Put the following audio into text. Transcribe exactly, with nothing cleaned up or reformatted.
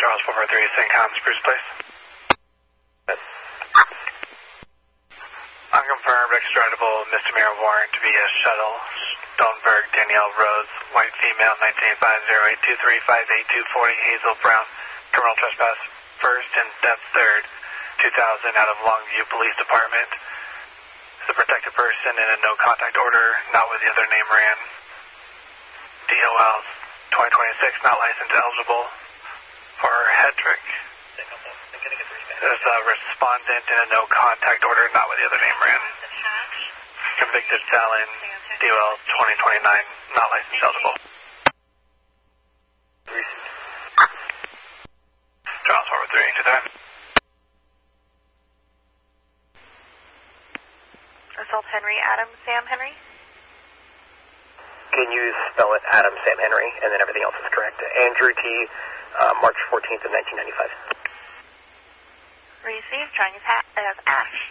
Charles four four three, Saint Coms, Bruce Place. Unconfirmed extraditable misdemeanor warrant via shuttle, Stoneberg, Danielle Rose, white female, nineteen five zero eight two three five eight two four zero, Hazel Brown, criminal trespass, first and theft third, two thousand out of Longview Police Department. Is a protected person in a no contact order, not with the other name ran. D O L twenty twenty-six, not licensed, eligible for Hedrick. There's a respondent in a no contact order, not with the other name ran. Convicted felon, D O L twenty twenty-nine, not licensed, eligible. Charles four three, to that. Assault Henry, Adam, Sam Henry. Can you spell it Adam, Sam Henry, and then everything else is correct? Andrew T., uh, March fourteenth of nineteen ninety-five. Received, trying his hat as Ash.